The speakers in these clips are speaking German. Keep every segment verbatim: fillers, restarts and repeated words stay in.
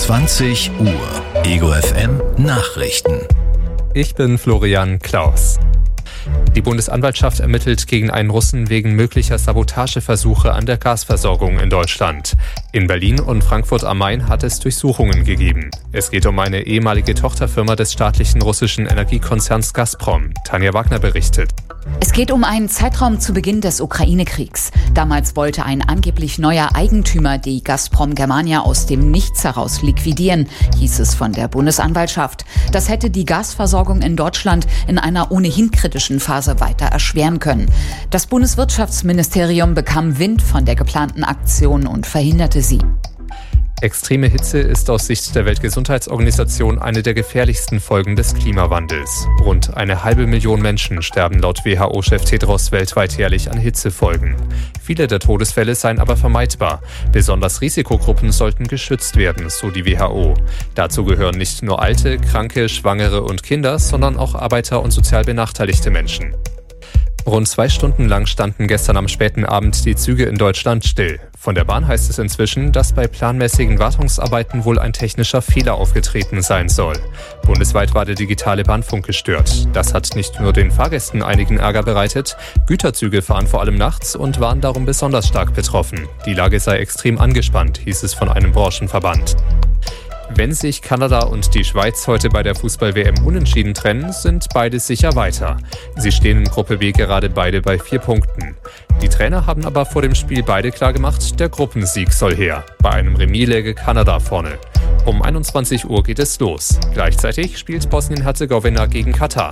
zwanzig Uhr. Ego F M Nachrichten. Ich bin Florian Klaus. Die Bundesanwaltschaft ermittelt gegen einen Russen wegen möglicher Sabotageversuche an der Gasversorgung in Deutschland. In Berlin und Frankfurt am Main hat es Durchsuchungen gegeben. Es geht um eine ehemalige Tochterfirma des staatlichen russischen Energiekonzerns Gazprom. Tanja Wagner berichtet. Es geht um einen Zeitraum zu Beginn des Ukraine-Kriegs. Damals wollte ein angeblich neuer Eigentümer die Gazprom Germania aus dem Nichts heraus liquidieren, hieß es von der Bundesanwaltschaft. Das hätte die Gasversorgung in Deutschland in einer ohnehin kritischen Phase weiter erschweren können. Das Bundeswirtschaftsministerium bekam Wind von der geplanten Aktion und verhinderte sie. Extreme Hitze ist aus Sicht der Weltgesundheitsorganisation eine der gefährlichsten Folgen des Klimawandels. Rund eine halbe Million Menschen sterben laut W H O-Chef Tedros weltweit jährlich an Hitzefolgen. Viele der Todesfälle seien aber vermeidbar. Besonders Risikogruppen sollten geschützt werden, so die W H O. Dazu gehören nicht nur alte, kranke, Schwangere und Kinder, sondern auch Arbeiter und sozial benachteiligte Menschen. Rund zwei Stunden lang standen gestern am späten Abend die Züge in Deutschland still. Von der Bahn heißt es inzwischen, dass bei planmäßigen Wartungsarbeiten wohl ein technischer Fehler aufgetreten sein soll. Bundesweit war der digitale Bahnfunk gestört. Das hat nicht nur den Fahrgästen einigen Ärger bereitet. Güterzüge fahren vor allem nachts und waren darum besonders stark betroffen. Die Lage sei extrem angespannt, hieß es von einem Branchenverband. Wenn sich Kanada und die Schweiz heute bei der Fußball-W M unentschieden trennen, sind beide sicher weiter. Sie stehen in Gruppe B gerade beide bei vier Punkten. Die Trainer haben aber vor dem Spiel beide klargemacht, der Gruppensieg soll her. Bei einem Remis läge Kanada vorne. Um einundzwanzig Uhr geht es los. Gleichzeitig spielt Bosnien-Herzegowina gegen Katar.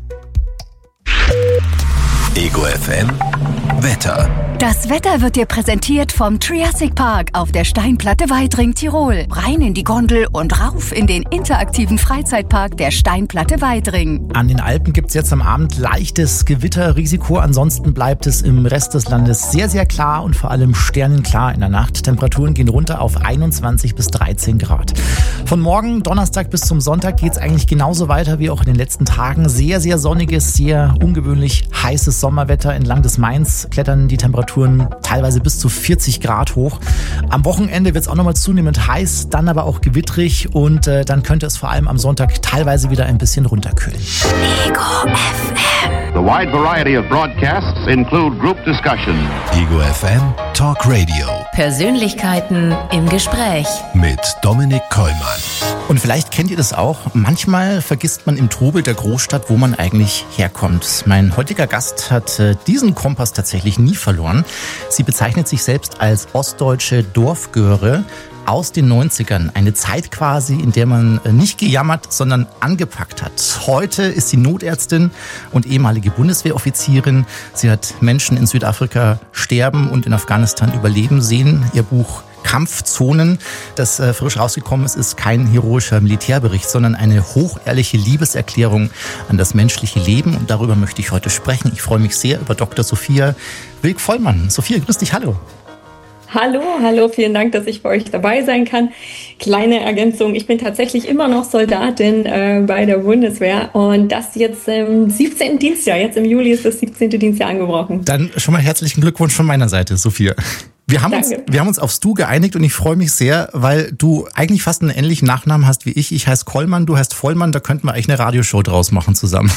Ego F M Wetter. Das Wetter wird dir präsentiert vom Triassic Park auf der Steinplatte Weidring, Tirol. Rein in die Gondel und rauf in den interaktiven Freizeitpark der Steinplatte Weidring. An den Alpen gibt es jetzt am Abend leichtes Gewitterrisiko. Ansonsten bleibt es im Rest des Landes sehr, sehr klar und vor allem sternenklar in der Nacht. Temperaturen gehen runter auf einundzwanzig bis dreizehn Grad. Von morgen, Donnerstag bis zum Sonntag geht es eigentlich genauso weiter wie auch in den letzten Tagen. Sehr, sehr sonniges, sehr ungewöhnlich heißes Sommerwetter. Entlang des Mains klettern die Temperaturen teilweise bis zu vierzig Grad hoch. Am Wochenende wird es auch nochmal zunehmend heiß, dann aber auch gewittrig und äh, dann könnte es vor allem am Sonntag teilweise wieder ein bisschen runterkühlen. Ego F M. The wide variety of broadcasts include group discussion. Ego F M Talk Radio. Persönlichkeiten im Gespräch. Mit Dominik Kollmann. Und vielleicht kennt ihr das auch. Manchmal vergisst man im Trubel der Großstadt, wo man eigentlich herkommt. Mein heutiger Gast hat äh, diesen Kompass tatsächlich nie verloren. Sie bezeichnet sich selbst als ostdeutsche Dorfgöre aus den neunzigern. Eine Zeit quasi, in der man nicht gejammert, sondern angepackt hat. Heute ist sie Notärztin und ehemalige Bundeswehroffizierin. Sie hat Menschen in Südafrika sterben und in Afghanistan überleben sehen. Ihr Buch Kampfzonen, das äh, frisch rausgekommen ist, ist kein heroischer Militärbericht, sondern eine hochehrliche Liebeserklärung an das menschliche Leben. Und darüber möchte ich heute sprechen. Ich freue mich sehr über Doktor Sophia Wilk-Vollmann. Sophia, grüß dich, hallo. Hallo, hallo, vielen Dank, dass ich bei euch dabei sein kann. Kleine Ergänzung, ich bin tatsächlich immer noch Soldatin äh, bei der Bundeswehr und das jetzt im siebzehnten Dienstjahr. Jetzt im Juli ist das siebzehnte Dienstjahr angebrochen. Dann schon mal herzlichen Glückwunsch von meiner Seite, Sophia. Wir haben, uns, wir haben uns aufs Du geeinigt und ich freue mich sehr, weil du eigentlich fast einen ähnlichen Nachnamen hast wie ich. Ich heiße Kollmann, du heißt Vollmann, da könnten wir eigentlich eine Radioshow draus machen zusammen.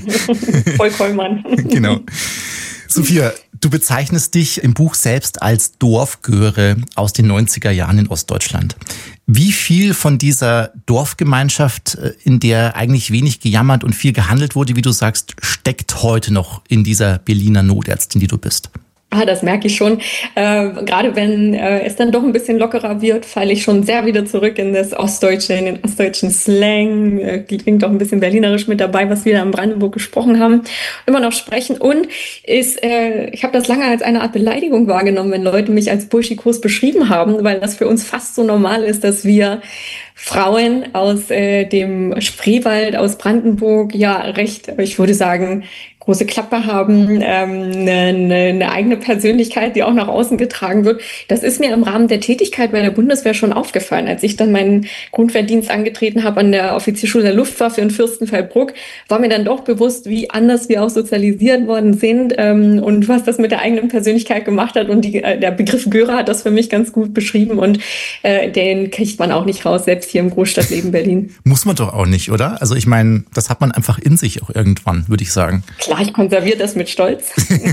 Voll Kollmann. Genau. Sophia, du bezeichnest dich im Buch selbst als Dorfgöre aus den neunziger Jahren in Ostdeutschland. Wie viel von dieser Dorfgemeinschaft, in der eigentlich wenig gejammert und viel gehandelt wurde, wie du sagst, steckt heute noch in dieser Berliner Notärztin, die du bist? Ah, das merke ich schon. Äh, gerade wenn äh, es dann doch ein bisschen lockerer wird, falle ich schon sehr wieder zurück in das Ostdeutsche, in den ostdeutschen Slang. Äh, klingt auch ein bisschen berlinerisch mit dabei, was wir da in Brandenburg gesprochen haben, immer noch sprechen. Und ist, äh, ich habe das lange als eine Art Beleidigung wahrgenommen, wenn Leute mich als burschikos beschrieben haben, weil das für uns fast so normal ist, dass wir Frauen aus äh, dem Spreewald, aus Brandenburg, ja recht, ich würde sagen, große Klappe haben, ähm, eine, eine eigene Persönlichkeit, die auch nach außen getragen wird. Das ist mir im Rahmen der Tätigkeit bei der Bundeswehr schon aufgefallen. Als ich dann meinen Grundwehrdienst angetreten habe an der Offizierschule der Luftwaffe in Fürstenfeldbruck, war mir dann doch bewusst, wie anders wir auch sozialisiert worden sind ähm, und was das mit der eigenen Persönlichkeit gemacht hat. Und die, äh, der Begriff Görer hat das für mich ganz gut beschrieben und äh, den kriegt man auch nicht raus, selbst hier im Großstadtleben Berlin. Muss man doch auch nicht, oder? Also ich meine, das hat man einfach in sich auch irgendwann, würde ich sagen. Klar, ich konserviere das mit Stolz.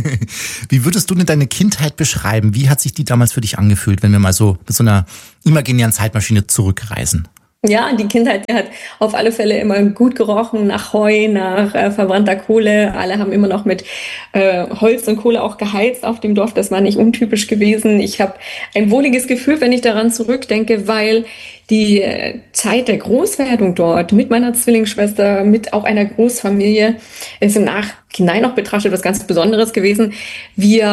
Wie würdest du denn deine Kindheit beschreiben? Wie hat sich die damals für dich angefühlt, wenn wir mal so mit so einer imaginären Zeitmaschine zurückreisen? Ja, die Kindheit, die hat auf alle Fälle immer gut gerochen, nach Heu, nach äh, verbrannter Kohle. Alle haben immer noch mit äh, Holz und Kohle auch geheizt auf dem Dorf. Das war nicht untypisch gewesen. Ich habe ein wohliges Gefühl, wenn ich daran zurückdenke, weil die äh, Zeit der Großwerdung dort mit meiner Zwillingsschwester, mit auch einer Großfamilie, ist im Nachhinein noch betrachtet was ganz Besonderes gewesen. Wir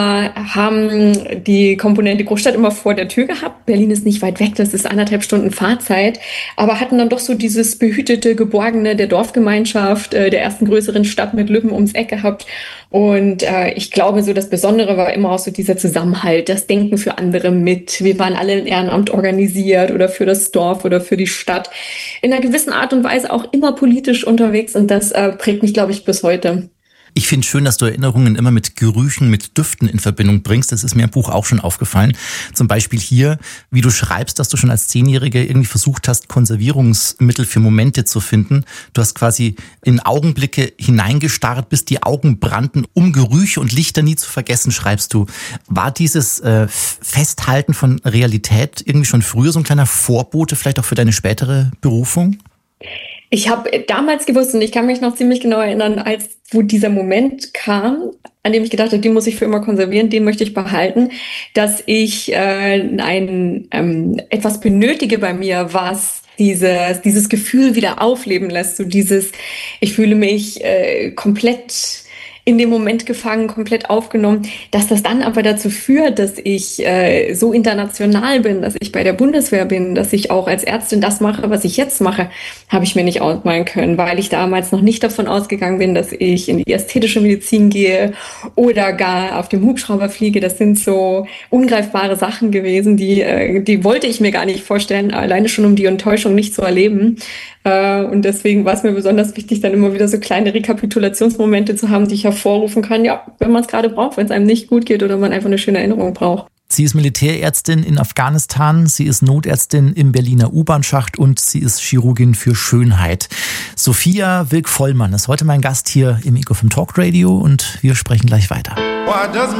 haben die Komponente Großstadt immer vor der Tür gehabt. Berlin ist nicht weit weg, das ist anderthalb Stunden Fahrzeit, aber hatten dann doch so dieses behütete, geborgene der Dorfgemeinschaft, äh, der ersten größeren Stadt mit Lübben ums Eck gehabt. Und äh, ich glaube, so das Besondere war immer auch so dieser Zusammenhalt, das Denken für andere mit. Wir waren alle im Ehrenamt organisiert oder für das Dorf oder für die Stadt. In einer gewissen Art und Weise auch immer politisch unterwegs und das äh, prägt mich, glaube ich, bis heute. Ich finde schön, dass du Erinnerungen immer mit Gerüchen, mit Düften in Verbindung bringst. Das ist mir im Buch auch schon aufgefallen. Zum Beispiel hier, wie du schreibst, dass du schon als Zehnjährige irgendwie versucht hast, Konservierungsmittel für Momente zu finden. Du hast quasi in Augenblicke hineingestarrt, bis die Augen brannten, um Gerüche und Lichter nie zu vergessen, schreibst du. War dieses äh, Festhalten von Realität irgendwie schon früher so ein kleiner Vorbote, vielleicht auch für deine spätere Berufung? Ich habe damals gewusst, und ich kann mich noch ziemlich genau erinnern, als wo dieser Moment kam, an dem ich gedacht habe, den muss ich für immer konservieren, den möchte ich behalten, dass ich äh, ein ähm, etwas benötige bei mir, was dieses dieses Gefühl wieder aufleben lässt, so dieses, ich fühle mich äh, komplett in dem Moment gefangen, komplett aufgenommen, dass das dann aber dazu führt, dass ich äh, so international bin, dass ich bei der Bundeswehr bin, dass ich auch als Ärztin das mache, was ich jetzt mache, habe ich mir nicht ausmalen können, weil ich damals noch nicht davon ausgegangen bin, dass ich in die ästhetische Medizin gehe oder gar auf dem Hubschrauber fliege. Das sind so ungreifbare Sachen gewesen, die, äh, die wollte ich mir gar nicht vorstellen, alleine schon um die Enttäuschung nicht zu erleben. Äh, und deswegen war es mir besonders wichtig, dann immer wieder so kleine Rekapitulationsmomente zu haben, die ich hervorrufen kann, ja, wenn man es gerade braucht, wenn es einem nicht gut geht oder man einfach eine schöne Erinnerung braucht. Sie ist Militärärztin in Afghanistan, sie ist Notärztin im Berliner U-Bahn-Schacht und sie ist Chirurgin für Schönheit. Sophia Wilk-Vollmann ist heute mein Gast hier im Ego fünf Talk Radio und wir sprechen gleich weiter.